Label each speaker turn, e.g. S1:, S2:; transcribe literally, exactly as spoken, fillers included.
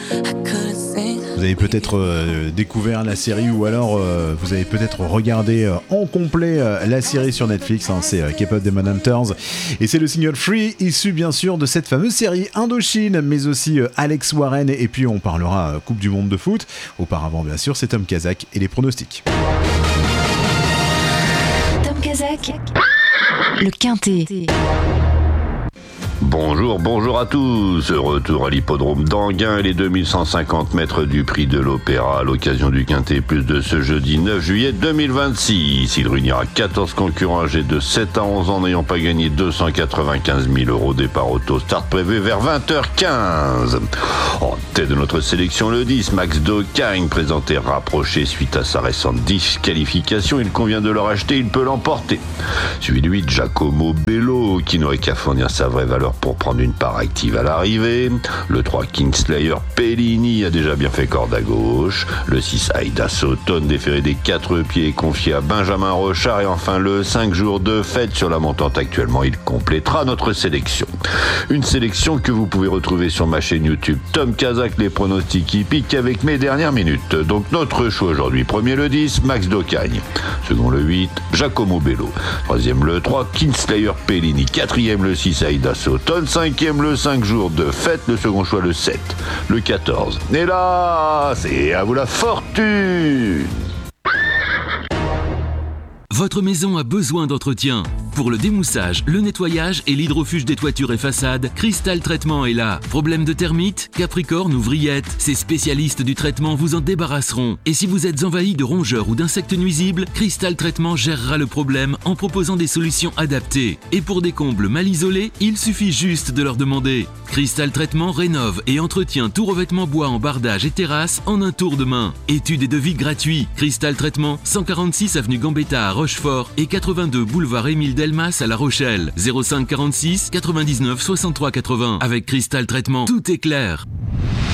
S1: Vous avez peut-être euh, découvert la série ou alors euh, vous avez peut-être regardé euh, en complet euh, la série sur Netflix, hein, c'est euh, K-pop Demon Hunters et c'est le single Free issu bien sûr de cette fameuse série Indochine, mais aussi euh, Alex Warren et puis on parlera euh, Coupe du Monde de foot. Auparavant bien sûr c'est Tom Kazak et les pronostics.
S2: Tom Kazak, le Quintet.
S3: Bonjour, bonjour à tous. Retour à l'hippodrome d'Anguin et les deux mille cent cinquante mètres du prix de l'Opéra à l'occasion du Quintet Plus de ce jeudi neuf juillet deux mille vingt-six. Il réunira quatorze concurrents âgés de sept à onze ans n'ayant pas gagné deux cent quatre-vingt-quinze mille euros. Départ auto start prévu vers vingt heures quinze. En tête de notre sélection, le dix, Max Docagne, présenté rapproché suite à sa récente disqualification. Il convient de le racheter, il peut l'emporter. Suivi de huit, Giacomo Bello, qui n'aurait qu'à fournir sa vraie valeur pour prendre une part active à l'arrivée. Le trois, Kingslayer Pellini, a déjà bien fait corde à gauche. Le six, Aida Sauton, déféré des quatre pieds, confié à Benjamin Rochard. Et enfin le cinq, Jours de fête sur la montante actuellement. Il complétera notre sélection. Une sélection que vous pouvez retrouver sur ma chaîne YouTube Tom Kazak, les pronostics hippiques avec mes dernières minutes. Donc notre choix aujourd'hui. Premier le dix, Max Docagne. Second le huit, Giacomo Bello. Troisième le trois, Kingslayer Pellini. Quatrième le six, Aida Sauton. Cinquième le cinq, Jours de fête. Le second choix le sept, le quatorze. Et là, c'est à vous la fortune.
S4: Votre maison a besoin d'entretien. Pour le démoussage, le nettoyage et l'hydrofuge des toitures et façades, Cristal Traitement est là. Problème de termites, capricorne ou vrillettes, ces spécialistes du traitement vous en débarrasseront. Et si vous êtes envahi de rongeurs ou d'insectes nuisibles, Cristal Traitement gérera le problème en proposant des solutions adaptées. Et pour des combles mal isolés, il suffit juste de leur demander. Cristal Traitement rénove et entretient tout revêtement bois en bardage et terrasse en un tour de main. Études et devis gratuits. Cristal Traitement, cent quarante-six avenue Gambetta à Rochefort et quatre-vingt-deux boulevard Émile Delmas à La Rochelle. zéro cinq quarante-six quatre-vingt-dix-neuf soixante-trois quatre-vingts. Avec Cristal Traitement, tout est clair.